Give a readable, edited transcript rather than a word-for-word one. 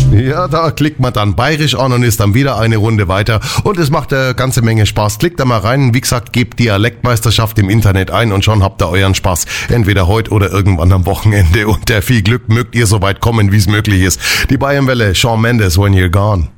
Ja, da klickt man dann bayerisch an und ist dann wieder eine Runde weiter und es macht eine ganze Menge Spaß. Klickt da mal rein, wie gesagt, gebt Dialektmeisterschaft im Internet ein und schon habt ihr euren Spaß. Entweder heute oder irgendwann am Wochenende und viel Glück mögt ihr so weit kommen, wie es möglich ist. Die Bayernwelle, Shawn Mendes, When You're Gone.